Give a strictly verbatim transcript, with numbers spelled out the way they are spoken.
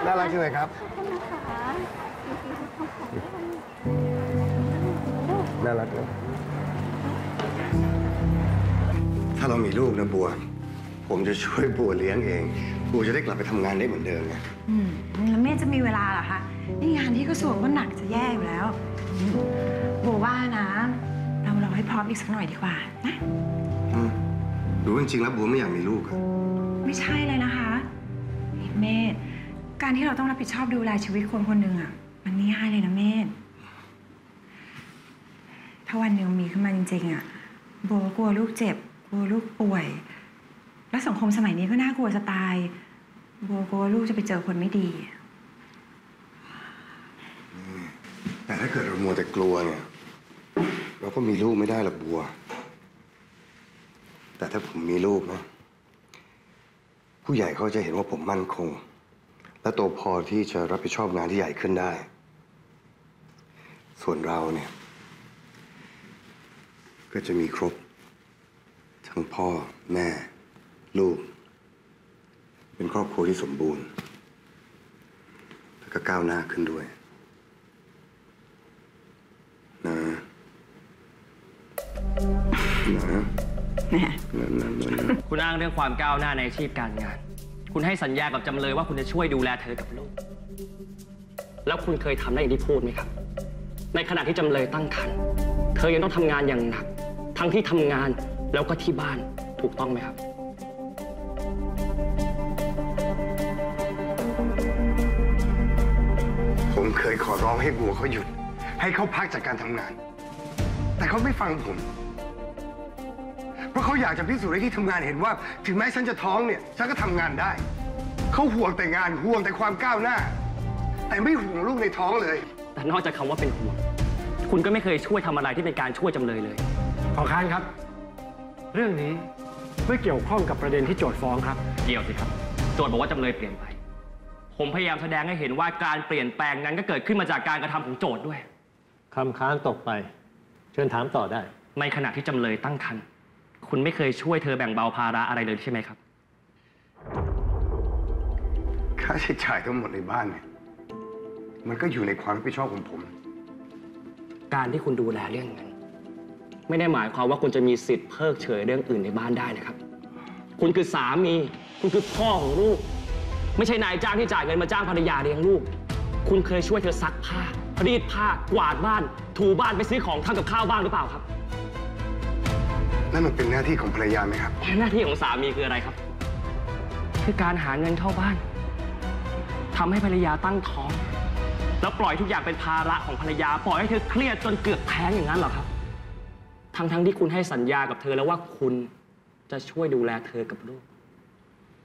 น่ารักจังเลยครับน่ารักนะถ้าเรามีลูกนะบัวผมจะช่วยบัวเลี้ยงเองบัวจะได้กลับไปทำงานได้เหมือนเดิมไงอืมแล้วเมธจะมีเวลาเหรอคะนี่งานที่กระทรวงก็หนักจะแย่อยู่แล้วบัวว่านะเรารอให้พร้อมอีกสักหน่อยดีกว่านะอืมรู้จริงๆแล้วบัวไม่อยากมีลูกอะไม่ใช่เลยนะคะเมธการที่เราต้องรับผิดชอบดูแลชีวิตคนคนหนึ่งอะมันไม่ง่ายเลยนะเมธถ้าวันหนึ่งมีขึ้นมาจริงๆอะบัวกลัวลูกเจ็บกลัวลูกป่วยและสังคมสมัยนี้ก็น่ากลัวจะตายบัวกลัวลูกจะไปเจอคนไม่ดีแต่ถ้าเกิดเรามัวแต่กลัวเนี่ยเราก็มีลูกไม่ได้หรอกบัวแต่ถ้าผมมีลูกนะผู้ใหญ่เขาจะเห็นว่าผมมั่นคงและโตพอที่จะรับผิดชอบงานที่ใหญ่ขึ้นได้ส่วนเราเนี่ยก็จะมีครบทั้งพ่อแม่ลูกเป็นครอบครัวที่สมบูรณ์แล้วก็ก้าวหน้าขึ้นด้วยนะนะคุณอ้างเรื่องความก้าวหน้าในอาชีพการงานคุณให้สัญญากับจำเลยว่าคุณจะช่วยดูแลเธอกับลูกแล้วคุณเคยทำได้อย่างที่พูดไหมครับในขณะที่จำเลยตั้งครรภ์เธอยังต้องทำงานอย่างหนักทั้งที่ทำงานแล้วก็ที่บ้านถูกต้องไหมครับผมเคยขอร้องให้บัวเขาหยุดให้เขาพักจากการทำงานแต่เขาไม่ฟังผมเพราะเขาอยากจะพิสูจน์ให้ที่ทำงานเห็นว่าถึงแม้ฉันจะท้องเนี่ยฉันก็ทำงานได้เขาห่วงแต่งานห่วงแต่ความก้าวหน้าแต่ไม่ห่วงลูกในท้องเลยแต่นอกจากคำว่าเป็นห่วงคุณก็ไม่เคยช่วยทำอะไรที่เป็นการช่วยจำเลยเลยขอค้านครับเรื่องนี้ไม่เกี่ยวข้องกับประเด็นที่โจทก์ฟ้องครับเกี่ยวสิครับโจทก์บอกว่าจำเลยเปลี่ยนไปผมพยายามแสดงให้เห็นว่าการเปลี่ยนแปลงนั้นก็เกิดขึ้นมาจากการกระทำของโจทก์ด้วยคำค้านตกไปเชิญถามต่อได้ในขณะที่จำเลยตั้งครรภ์คุณไม่เคยช่วยเธอแบ่งเบาภาระอะไรเลยใช่ไหมครับค่าใช้จ่ายทั้งหมดในบ้านเนี่ยมันก็อยู่ในความรับผิดชอบของผมการที่คุณดูแลเรื่องเงินไม่ได้หมายความว่าคุณจะมีสิทธิ์เพิกเฉยเรื่องอื่นในบ้านได้นะครับคุณคือสามีคุณคือพ่อของลูกไม่ใช่นายจ้างที่จ่ายเงินมาจ้างภรรยาเลี้ยงลูกคุณเคยช่วยเธอซักผ้ารีดผ้ากวาดบ้านถูบ้านไปซื้อของทำกับข้าวบ้างหรือเปล่าครับนั่นมันเป็นหน้าที่ของภรรยาไหมครับหน้าที่ของสามีคืออะไรครับคือการหาเงินเข้าบ้านทำให้ภรรยาตั้งท้องแล้วปล่อยทุกอย่างเป็นภาระของภรรยาปล่อยให้เธอเครียดจนเกือบแท้งอย่างนั้นเหรอครับทั้งๆที่คุณให้สัญญากับเธอแล้วว่าคุณจะช่วยดูแลเธอกับลูก